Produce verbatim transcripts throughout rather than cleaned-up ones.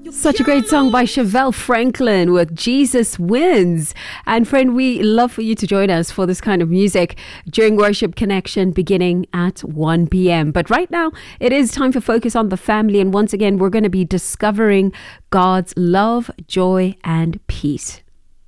Such a great song by Chevelle Franklin with Jesus Wins. And friend, we love for you to join us for this kind of music during Worship Connection beginning at one p.m. But right now, it is time for Focus on the Family. And once again, we're going to be discovering God's love, joy, and peace.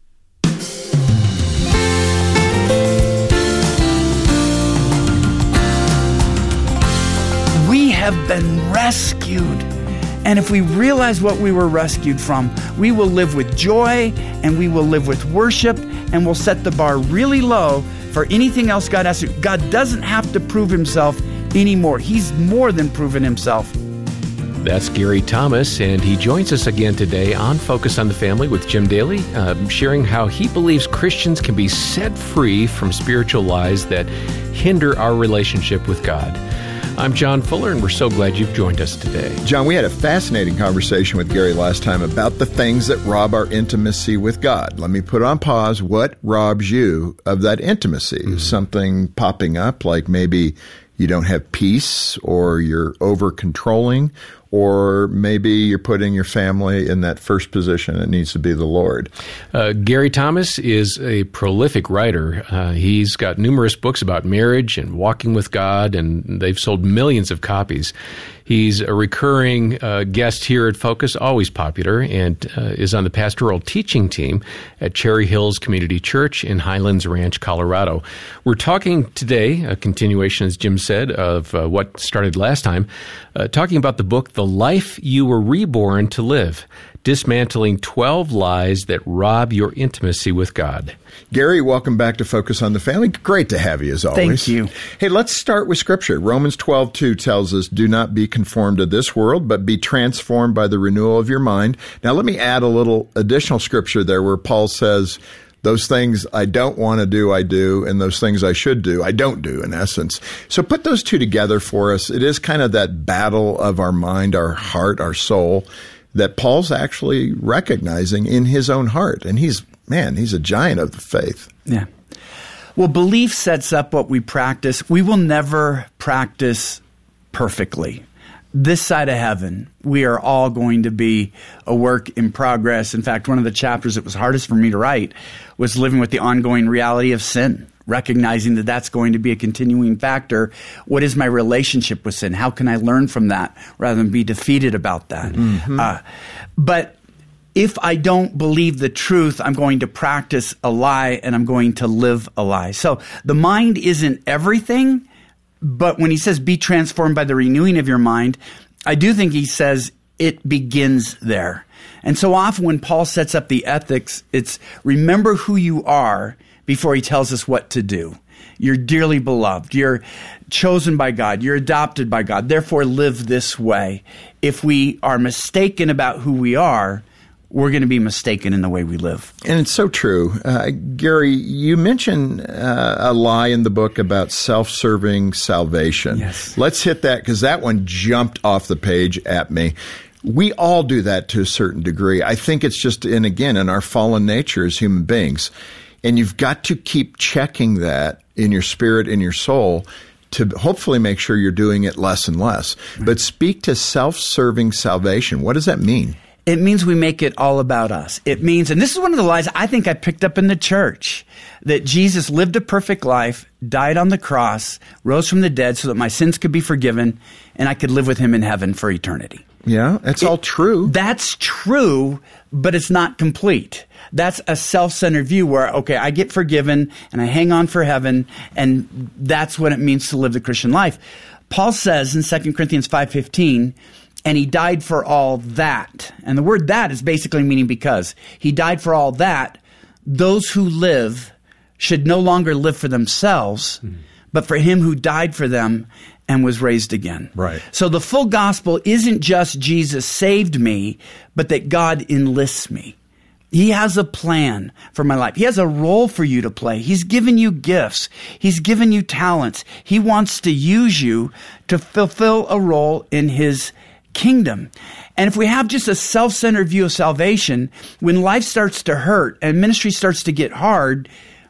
We have been rescued. And if we realize what we were rescued from, we will live with joy and we will live with worship and we'll set the bar really low for anything else God has to. God doesn't have to prove himself anymore. He's more than proven himself. That's Gary Thomas, and he joins us again today on Focus on the Family with Jim Daly, uh, sharing how he believes Christians can be set free from spiritual lies that hinder our relationship with God. I'm John Fuller, and we're so glad you've joined us today. John, we had a fascinating conversation with Gary last time about the things that rob our intimacy with God. Let me put on pause. What robs you of that intimacy? Mm-hmm. Something popping up, like maybe you don't have peace, or you're over-controlling, or maybe you're putting your family in that first position. It needs to be the Lord. Uh, Gary Thomas is a prolific writer. Uh, he's got numerous books about marriage and walking with God, and they've sold millions of copies. He's a recurring uh, guest here at Focus, always popular, and uh, is on the pastoral teaching team at Cherry Hills Community Church in Highlands Ranch, Colorado. We're talking today, a continuation, as Jim said, of uh, what started last time, uh, talking about the book, The Life You Were Reborn to Live, Dismantling twelve Lies That Rob Your Intimacy with God. Gary, welcome back to Focus on the Family. Great to have you, as always. Thank you. Hey, let's start with Scripture. Romans twelve two tells us, do not be conformed to this world, but be transformed by the renewal of your mind. Now, let me add a little additional Scripture there where Paul says, those things I don't want to do, I do, and those things I should do, I don't do, in essence. So put those two together for us. It is kind of that battle of our mind, our heart, our soul, that Paul's actually recognizing in his own heart. And he's, man, he's a giant of the faith. Yeah. Well, belief sets up what we practice. We will never practice perfectly. This side of heaven, we are all going to be a work in progress. In fact, one of the chapters that was hardest for me to write was living with the ongoing reality of sin, recognizing that that's going to be a continuing factor. What is my relationship with sin? How can I learn from that rather than be defeated about that? Mm-hmm. Uh, but if I don't believe the truth, I'm going to practice a lie and I'm going to live a lie. So the mind isn't everything. But when he says be transformed by the renewing of your mind, I do think he says it begins there. And so often when Paul sets up the ethics, it's remember who you are before he tells us what to do. You're dearly beloved. You're chosen by God. You're adopted by God. Therefore, live this way. If we are mistaken about who we are, we're going to be mistaken in the way we live. And it's so true. Uh, Gary, you mentioned uh, a lie in the book about self-serving salvation. Yes. Let's hit that, because that one jumped off the page at me. We all do that to a certain degree. I think it's just, and again, in our fallen nature as human beings. And you've got to keep checking that in your spirit, in your soul, to hopefully make sure you're doing it less and less. Right. But speak to self-serving salvation. What does that mean? It means we make it all about us. It means, and this is one of the lies I think I picked up in the church, that Jesus lived a perfect life, died on the cross, rose from the dead so that my sins could be forgiven, and I could live with him in heaven for eternity. Yeah, that's all true. That's true, but it's not complete. That's a self-centered view where, okay, I get forgiven and I hang on for heaven, and that's what it means to live the Christian life. Paul says in Second Corinthians five fifteen, and he died for all that. And the word that is basically meaning because. He died for all that. Those who live should no longer live for themselves, mm. but for him who died for them and was raised again. Right. So the full gospel isn't just Jesus saved me, but that God enlists me. He has a plan for my life. He has a role for you to play. He's given you gifts. He's given you talents. He wants to use you to fulfill a role in his kingdom. And if we have just a self-centered view of salvation, when life starts to hurt and ministry starts to get hard,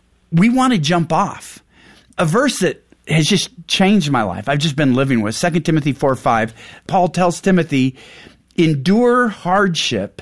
we want to jump off. A verse that has just changed my life, I've just been living with, Second Timothy four five, Paul tells Timothy, endure hardship,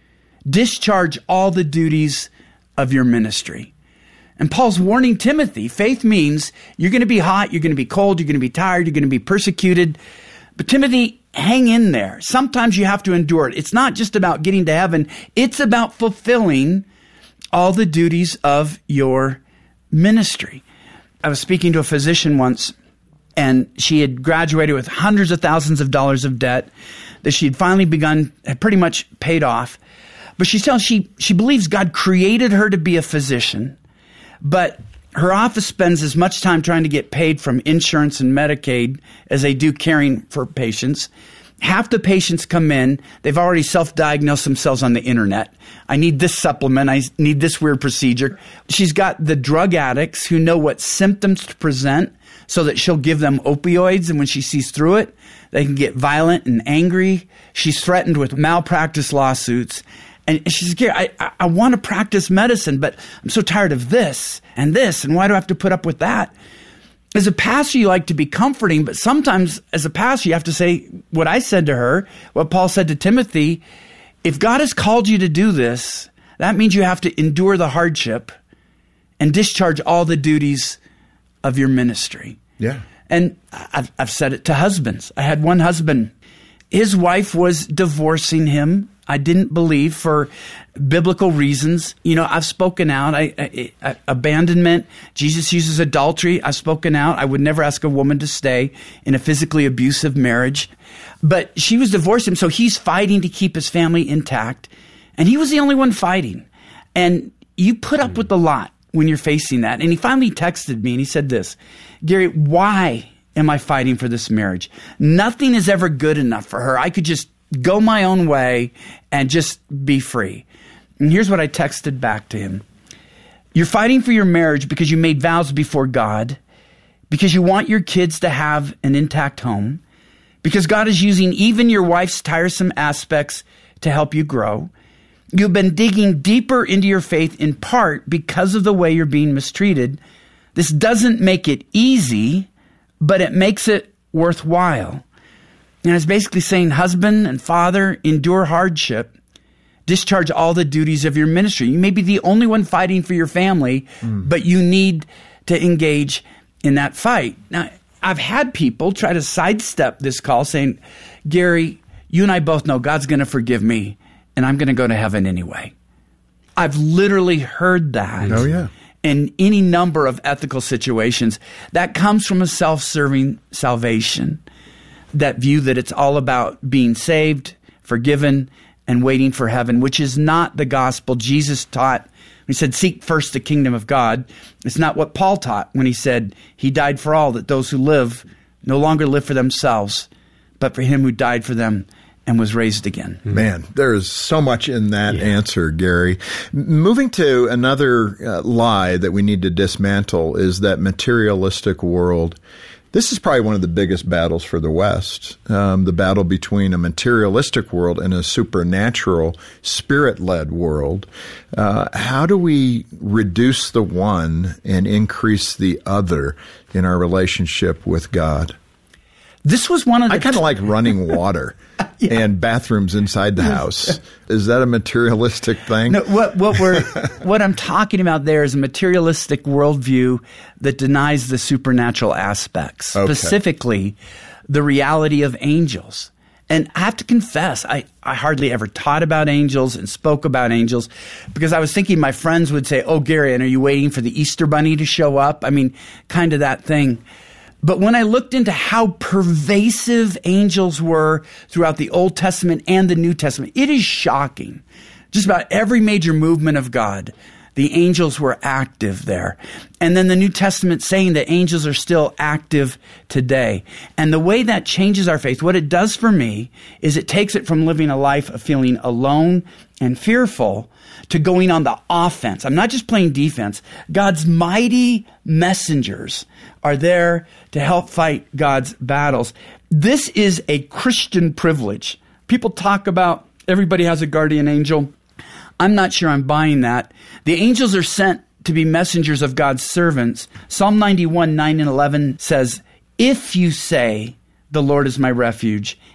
discharge all the duties of your ministry. And Paul's warning Timothy, faith means you're going to be hot, you're going to be cold, you're going to be tired, you're going to be persecuted. But Timothy, hang in there. Sometimes you have to endure it. It's not just about getting to heaven. It's about fulfilling all the duties of your ministry. I was speaking to a physician once, and she had graduated with hundreds of thousands of dollars of debt that she had finally begun, had pretty much paid off. But she's telling she she believes God created her to be a physician, but her office spends as much time trying to get paid from insurance and Medicaid as they do caring for patients. Half the patients come in, they've already self-diagnosed themselves on the internet. I need this supplement, I need this weird procedure. She's got the drug addicts who know what symptoms to present so that she'll give them opioids, and when she sees through it, they can get violent and angry. She's threatened with malpractice lawsuits. And she's like, I, I, I want to practice medicine, but I'm so tired of this and this, and why do I have to put up with that? As a pastor, you like to be comforting, but sometimes as a pastor, you have to say what I said to her, what Paul said to Timothy. If God has called you to do this, that means you have to endure the hardship and discharge all the duties of your ministry. Yeah. And I've, I've said it to husbands. I had one husband. His wife was divorcing him. I didn't believe for biblical reasons. You know, I've spoken out. I, I, I, abandonment. Jesus uses adultery. I've spoken out. I would never ask a woman to stay in a physically abusive marriage. But she was divorcing him, so he's fighting to keep his family intact. And he was the only one fighting. And you put up with a lot when you're facing that. And he finally texted me and he said this, Gary, why am I fighting for this marriage? Nothing is ever good enough for her. I could just go my own way and just be free. And here's what I texted back to him. You're fighting for your marriage because you made vows before God, because you want your kids to have an intact home, because God is using even your wife's tiresome aspects to help you grow. You've been digging deeper into your faith in part because of the way you're being mistreated. This doesn't make it easy, but it makes it worthwhile. And it's basically saying, husband and father, endure hardship, discharge all the duties of your ministry. You may be the only one fighting for your family, mm. but you need to engage in that fight. Now, I've had people try to sidestep this call saying, Gary, you and I both know God's going to forgive me, and I'm going to go to heaven anyway. I've literally heard that. Oh, yeah. In any number of ethical situations. That comes from a self-serving salvation. That view that it's all about being saved, forgiven, and waiting for heaven, which is not the gospel Jesus taught. He said, seek first the kingdom of God. It's not what Paul taught when he said he died for all, that those who live no longer live for themselves, but for him who died for them and was raised again. Man, there is so much in that yeah. answer, Gary. Moving to another uh, lie that we need to dismantle is that materialistic world. This is probably one of the biggest battles for the West, um, the battle between a materialistic world and a supernatural, spirit-led world. Uh, how do we reduce the one and increase the other in our relationship with God? This was one of the I kind of like running water yeah. and bathrooms inside the house. Is that a materialistic thing? No, what what we're what I'm talking about there is a materialistic worldview that denies the supernatural aspects, okay. specifically the reality of angels. And I have to confess, I, I hardly ever taught about angels and spoke about angels because I was thinking my friends would say, oh, Gary, and are you waiting for the Easter Bunny to show up? I mean, kind of that thing. But when I looked into how pervasive angels were throughout the Old Testament and the New Testament, it is shocking. Just about every major movement of God, the angels were active there. And then the New Testament saying that angels are still active today. And the way that changes our faith, what it does for me is it takes it from living a life of feeling alone and fearful to going on the offense. I'm not just playing defense. God's mighty messengers are there to help fight God's battles. This is a Christian privilege. People talk about everybody has a guardian angel. I'm not sure I'm buying that. The angels are sent to be messengers of God's servants. Psalm ninety-one, nine and eleven says, if you say, the Lord is my refuge,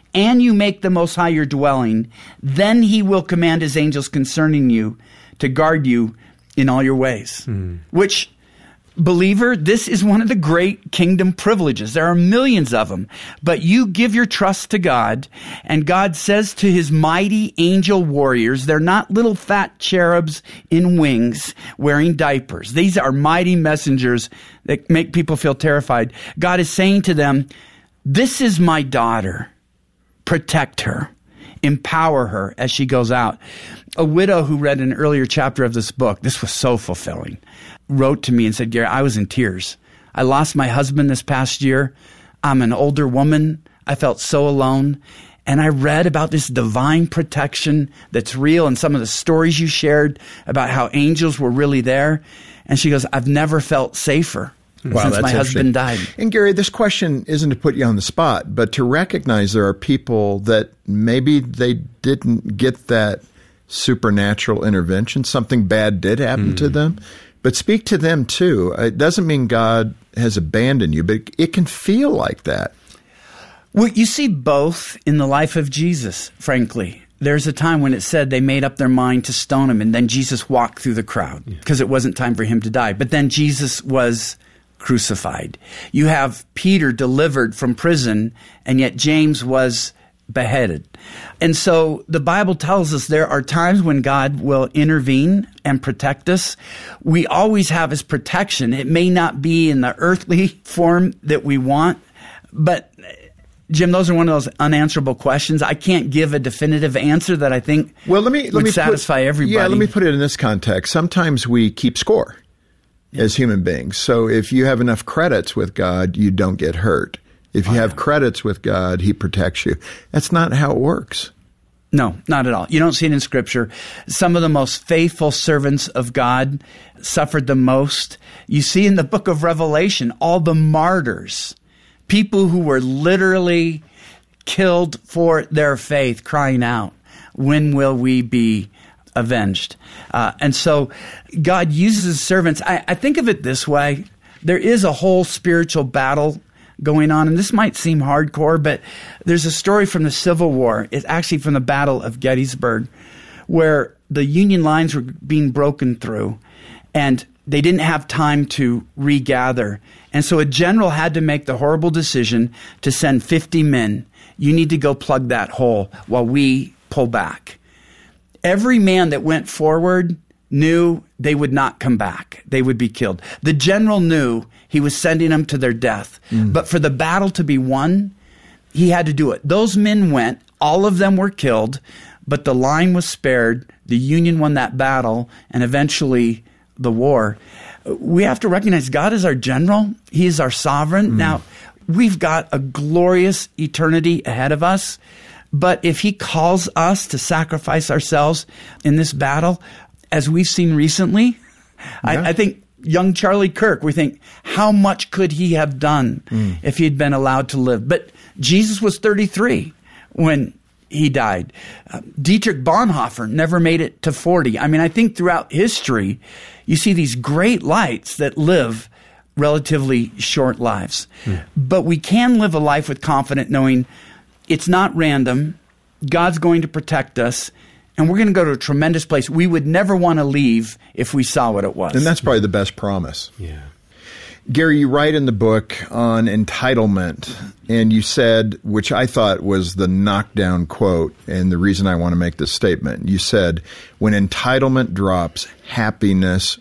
and you make the Most High your dwelling, then he will command his angels concerning you to guard you in all your ways. Mm. Which, believer, this is one of the great kingdom privileges. There are millions of them. But you give your trust to God, and God says to his mighty angel warriors, they're not little fat cherubs in wings wearing diapers. These are mighty messengers that make people feel terrified. God is saying to them, this is my daughter. Protect her. Empower her as she goes out. A widow who read an earlier chapter of this book, this was so fulfilling, wrote to me and said, Gary, I was in tears. I lost my husband this past year. I'm an older woman. I felt so alone. And I read about this divine protection that's real and some of the stories you shared about how angels were really there. And she goes, I've never felt safer. Wow, since that's my husband died. And Gary, this question isn't to put you on the spot, but to recognize there are people that maybe they didn't get that supernatural intervention. Something bad did happen mm. to them. But speak to them too. It doesn't mean God has abandoned you, but it can feel like that. Well, you see both in the life of Jesus, frankly. There's a time when it said they made up their mind to stone him, and then Jesus walked through the crowd because yeah. it wasn't time for him to die. But then Jesus was crucified. You have Peter delivered from prison, and yet James was beheaded. And so the Bible tells us there are times when God will intervene and protect us. We always have his protection. It may not be in the earthly form that we want, but Jim, those are one of those unanswerable questions. I can't give a definitive answer that I think well, let me, let would me satisfy put, everybody. Yeah, let me put it in this context. Sometimes we keep score yeah. as human beings. So if you have enough credits with God, you don't get hurt. If you oh, have yeah. credits with God, he protects you. That's not how it works. No, not at all. You don't see it in Scripture. Some of the most faithful servants of God suffered the most. You see in the book of Revelation, all the martyrs, people who were literally killed for their faith, crying out, when will we be avenged? Uh, and so God uses his servants. I, I think of it this way. There is a whole spiritual battle going on, and this might seem hardcore, but there's a story from the Civil War. It's actually from the Battle of Gettysburg, where the Union lines were being broken through, and they didn't have time to regather. And so a general had to make the horrible decision to send fifty men. You need to go plug that hole while we pull back. Every man that went forward knew they would not come back. They would be killed. The general knew he was sending them to their death. Mm. But for the battle to be won, he had to do it. Those men went. All of them were killed, but the line was spared. The Union won that battle, and eventually the war. We have to recognize God is our general. He is our sovereign. Mm. Now, we've got a glorious eternity ahead of us. But if he calls us to sacrifice ourselves in this battle, as we've seen recently, yeah. I, I think young Charlie Kirk, we think, how much could he have done mm. if he had been allowed to live? But Jesus was thirty-three when he died. Uh, Dietrich Bonhoeffer never made it to forty. I mean, I think throughout history, you see these great lights that live relatively short lives. Mm. But we can live a life with confidence, knowing it's not random. God's going to protect us. And we're going to go to a tremendous place we would never want to leave if we saw what it was. And that's probably the best promise. Yeah. Gary, you write in the book on entitlement, and you said, which I thought was the knockdown quote, and the reason I want to make this statement, you said, when entitlement drops, happiness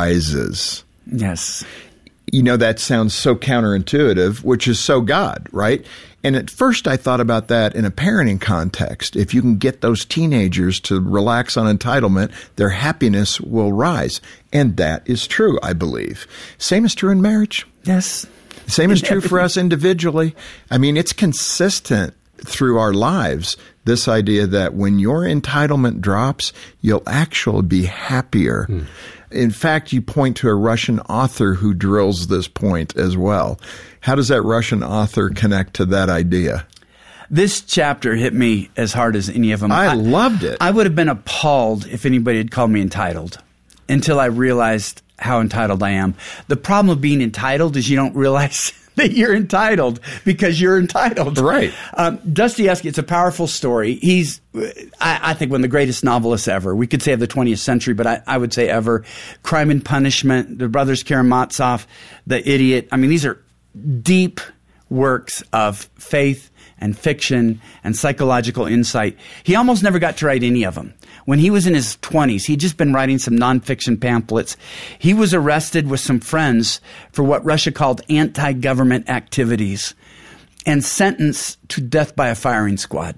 rises. Yes. You know, that sounds so counterintuitive, which is so God, right? And at first I thought about that in a parenting context. If you can get those teenagers to relax on entitlement, their happiness will rise. And that is true, I believe. Same is true in marriage. Yes. Same is true for us individually. I mean, it's consistent through our lives, this idea that when your entitlement drops, you'll actually be happier. Hmm. In fact, you point to a Russian author who drills this point as well. How does that Russian author connect to that idea? This chapter hit me as hard as any of them. I, I loved it. I would have been appalled if anybody had called me entitled until I realized how entitled I am. The problem of being entitled is you don't realize that you're entitled because you're entitled. Right. Um, Dostoevsky, it's a powerful story. He's, I, I think, one of the greatest novelists ever. We could say of the twentieth century, but I, I would say ever. Crime and Punishment, The Brothers Karamazov, The Idiot. I mean, these are deep works of faith and fiction and psychological insight. He almost never got to write any of them. When he was in his twenties, he'd just been writing some nonfiction pamphlets. He was arrested with some friends for what Russia called anti-government activities and sentenced to death by a firing squad.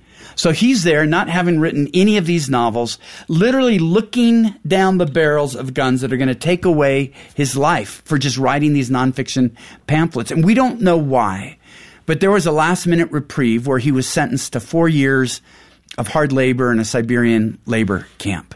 So he's there, not having written any of these novels, literally looking down the barrels of guns that are going to take away his life for just writing these nonfiction pamphlets. And we don't know why, but there was a last-minute reprieve where he was sentenced to four years of hard labor in a Siberian labor camp.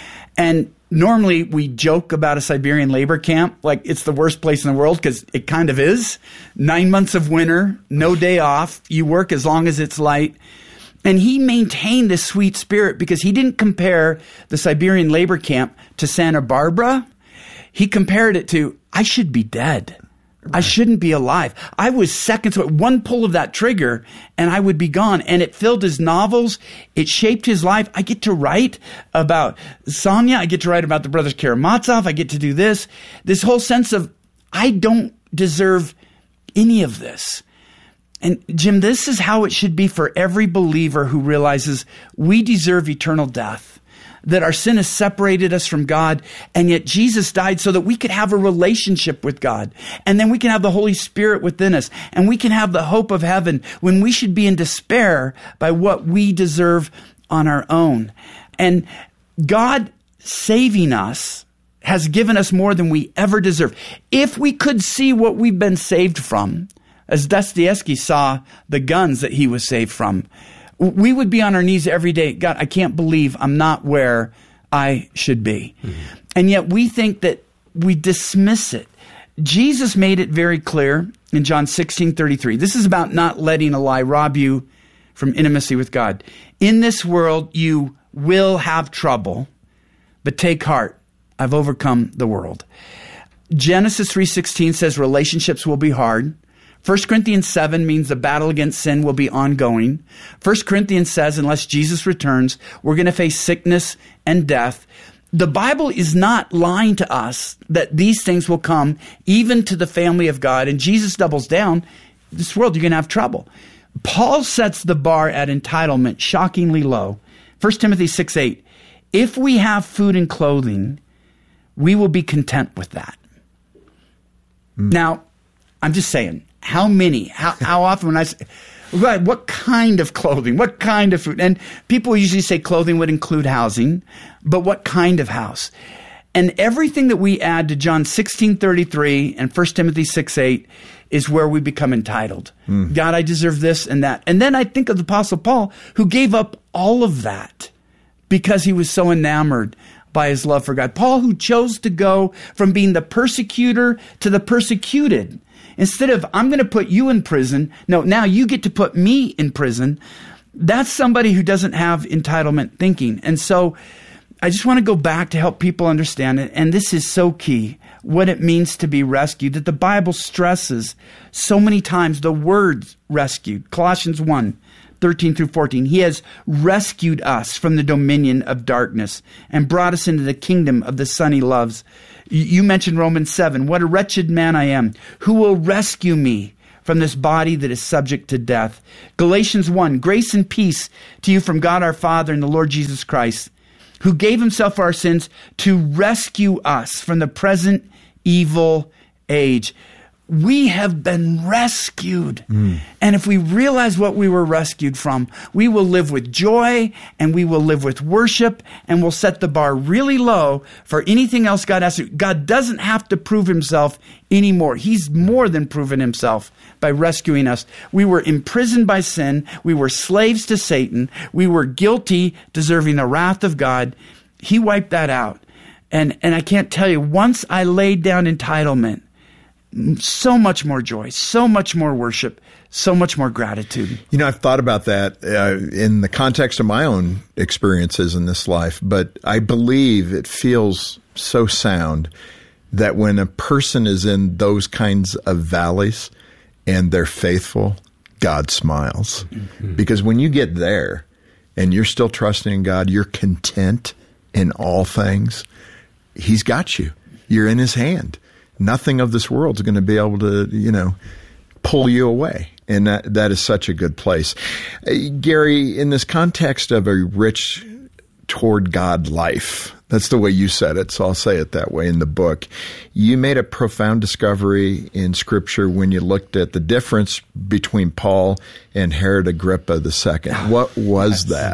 And normally we joke about a Siberian labor camp like it's the worst place in the world, because it kind of is. Nine months of winter, no day off. You work as long as it's light. And he maintained this sweet spirit because he didn't compare the Siberian labor camp to Santa Barbara. He compared it to, I should be dead. Right. I shouldn't be alive. I was seconds away, one pull of that trigger, and I would be gone. And it filled his novels. It shaped his life. I get to write about Sonia. I get to write about the Brothers Karamazov. I get to do this. This whole sense of, I don't deserve any of this. And Jim, this is how it should be for every believer who realizes we deserve eternal death, that our sin has separated us from God, and yet Jesus died so that we could have a relationship with God. And then we can have the Holy Spirit within us, and we can have the hope of heaven when we should be in despair by what we deserve on our own. And God saving us has given us more than we ever deserve. If we could see what we've been saved from, as Dostoevsky saw the guns that he was saved from, we would be on our knees every day. God, I can't believe I'm not where I should be. Mm-hmm. And yet we think that we dismiss it. Jesus made it very clear in John sixteen thirty-three. This is about not letting a lie rob you from intimacy with God. In this world, you will have trouble, but take heart. I've overcome the world. Genesis three sixteen says relationships will be hard. First Corinthians seven means the battle against sin will be ongoing. First Corinthians says, unless Jesus returns, we're going to face sickness and death. The Bible is not lying to us that these things will come even to the family of God. And Jesus doubles down. This world, you're going to have trouble. Paul sets the bar at entitlement shockingly low. First Timothy six eight. If we have food and clothing, we will be content with that. Mm. Now, I'm just saying, how many, how, how often when I say, right, what kind of clothing, what kind of food? And people usually say clothing would include housing, but what kind of house? And everything that we add to John sixteen thirty-three and First Timothy six eight is where we become entitled. Mm. God, I deserve this and that. And then I think of the Apostle Paul, who gave up all of that because he was so enamored by his love for God. Paul, who chose to go from being the persecutor to the persecuted. Instead of, I'm going to put you in prison, no, now you get to put me in prison. That's somebody who doesn't have entitlement thinking. And so I just want to go back to help people understand it. And this is so key, what it means to be rescued, that the Bible stresses so many times the word rescued. Colossians one, thirteen through fourteen. He has rescued us from the dominion of darkness and brought us into the kingdom of the Son he loves. You mentioned Romans seven. What a wretched man I am. Who will rescue me from this body that is subject to death? Galatians one. Grace and peace to you from God our Father and the Lord Jesus Christ, who gave himself for our sins to rescue us from the present evil age. We have been rescued. Mm. And if we realize what we were rescued from, we will live with joy and we will live with worship, and we'll set the bar really low for anything else God has to. God doesn't have to prove himself anymore. He's more than proven himself by rescuing us. We were imprisoned by sin. We were slaves to Satan. We were guilty, deserving the wrath of God. He wiped that out. And, and I can't tell you, once I laid down entitlement, so much more joy, so much more worship, so much more gratitude. You know, I've thought about that uh, in the context of my own experiences in this life, but I believe it feels so sound that when a person is in those kinds of valleys, and they're faithful, God smiles. Mm-hmm. Because when you get there and you're still trusting in God, you're content in all things, He's got you. You're in His hand. Nothing of this world is going to be able to, you know, pull you away. And that, that is such a good place. Uh, Gary, in this context of a rich toward God life, that's the way you said it, so I'll say it that way in the book. You made a profound discovery in Scripture when you looked at the difference between Paul and Herod Agrippa the Second. What was that?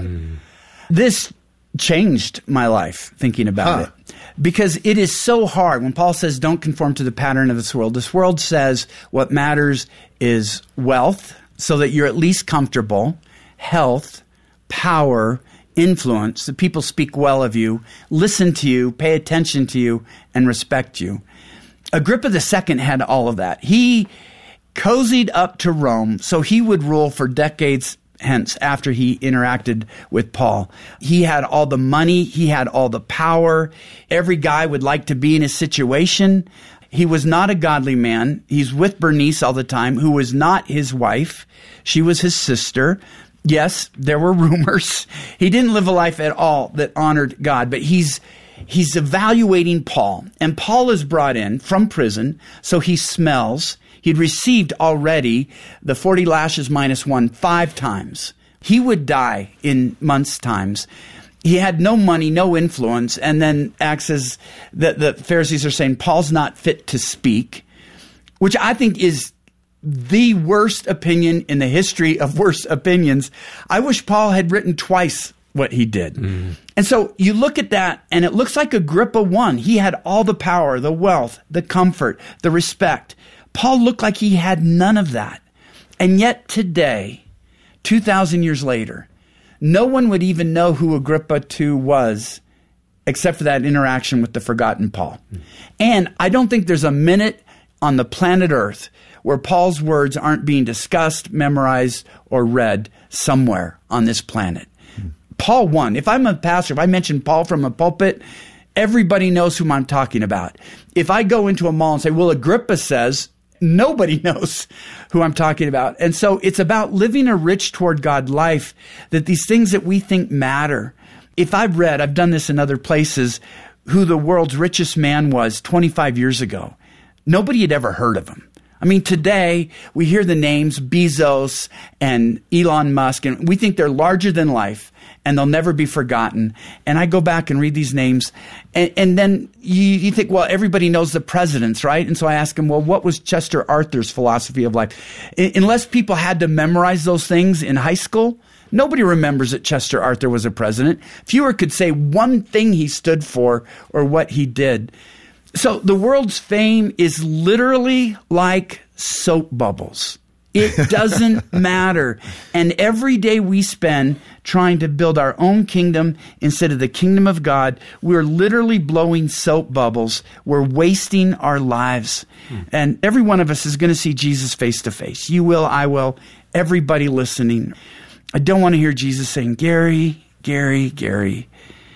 This changed my life, thinking about Huh. it. Because it is so hard. When Paul says, don't conform to the pattern of this world, this world says what matters is wealth, so that you're at least comfortable, health, power, influence, that people speak well of you, listen to you, pay attention to you, and respect you. Agrippa the Second had all of that. He cozied up to Rome so he would rule for decades hence after he interacted with Paul. He had all the money. He had all the power. Every guy would like to be in his situation. He was not a godly man. He's with Bernice all the time, who was not his wife. She was his sister. Yes, there were rumors. He didn't live a life at all that honored God, but he's he's evaluating Paul. And Paul is brought in from prison, so he smells. He'd received already the forty lashes minus one five times. He would die in months' times. He had no money, no influence, and then acts as the, the Pharisees are saying, Paul's not fit to speak, which I think is the worst opinion in the history of worst opinions. I wish Paul had written twice what he did. Mm. And so you look at that, and it looks like Agrippa won. He had all the power, the wealth, the comfort, the respect. Paul looked like he had none of that. And yet today, two thousand years later, no one would even know who Agrippa the Second was except for that interaction with the forgotten Paul. Mm. And I don't think there's a minute on the planet Earth where Paul's words aren't being discussed, memorized, or read somewhere on this planet. Mm. Paul won. If I'm a pastor, if I mention Paul from a pulpit, everybody knows whom I'm talking about. If I go into a mall and say, well, Agrippa says, nobody knows who I'm talking about. And so it's about living a rich toward God life, that these things that we think matter. If I've read, I've done this in other places, who the world's richest man was twenty-five years ago, nobody had ever heard of him. I mean, today we hear the names Bezos and Elon Musk, and we think they're larger than life and they'll never be forgotten. And I go back and read these names, and, and then you, you think, well, everybody knows the presidents, right? And so I ask them, well, what was Chester Arthur's philosophy of life? I, unless people had to memorize those things in high school, nobody remembers that Chester Arthur was a president. Fewer could say one thing he stood for or what he did. So the world's fame is literally like soap bubbles. It doesn't matter. And every day we spend trying to build our own kingdom instead of the kingdom of God, we're literally blowing soap bubbles. We're wasting our lives. Hmm. And every one of us is going to see Jesus face to face. You will, I will, everybody listening. I don't want to hear Jesus saying, Gary, Gary, Gary,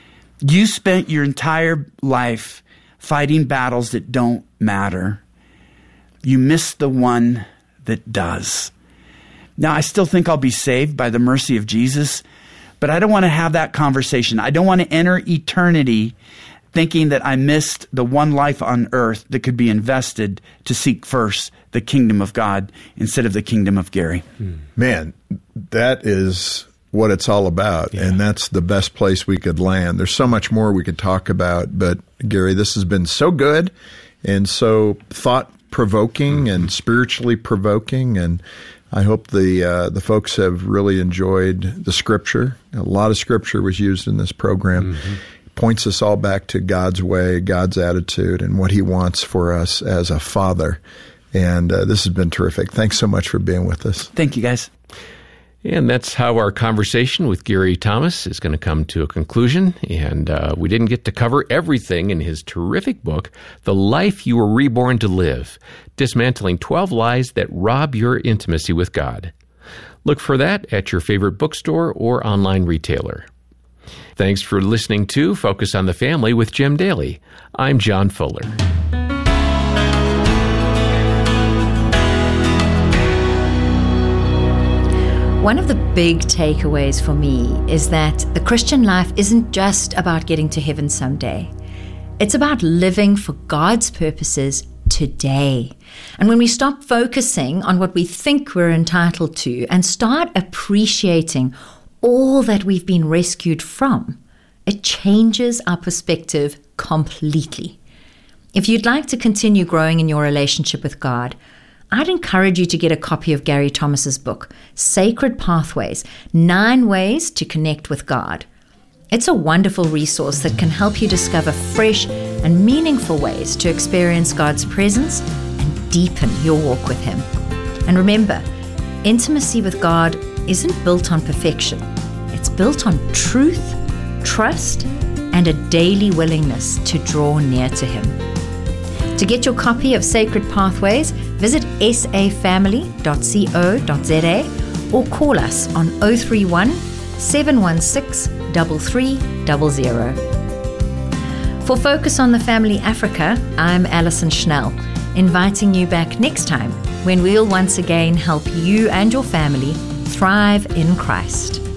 you spent your entire life fighting battles that don't matter. You missed the one that does. Now, I still think I'll be saved by the mercy of Jesus, but I don't want to have that conversation. I don't want to enter eternity thinking that I missed the one life on earth that could be invested to seek first the kingdom of God instead of the kingdom of Gary. Man, that is what it's all about, yeah. And that's the best place we could land. There's so much more we could talk about, but Gary, this has been so good and so thought-provoking mm-hmm. and spiritually provoking, and I hope the uh, the folks have really enjoyed the Scripture. A lot of Scripture was used in this program. Mm-hmm. Points us all back to God's way, God's attitude, and what He wants for us as a Father. And uh, this has been terrific. Thanks so much for being with us. Thank you, guys. And that's how our conversation with Gary Thomas is going to come to a conclusion. And uh, we didn't get to cover everything in his terrific book, The Life You Were Reborn to Live, Dismantling twelve Lies That Rob Your Intimacy with God. Look for that at your favorite bookstore or online retailer. Thanks for listening to Focus on the Family with Jim Daly. I'm John Fuller. One of the big takeaways for me is that the Christian life isn't just about getting to heaven someday. It's about living for God's purposes today. And when we stop focusing on what we think we're entitled to and start appreciating all that we've been rescued from, it changes our perspective completely. If you'd like to continue growing in your relationship with God, I'd encourage you to get a copy of Gary Thomas's book, Sacred Pathways, Nine Ways to Connect with God. It's a wonderful resource that can help you discover fresh and meaningful ways to experience God's presence and deepen your walk with Him. And remember, intimacy with God isn't built on perfection. It's built on truth, trust, and a daily willingness to draw near to Him. To get your copy of Sacred Pathways, visit s a family dot co dot z a or call us on zero three one, seven one six, three three zero zero. For Focus on the Family Africa, I'm Alison Schnell, inviting you back next time when we'll once again help you and your family thrive in Christ.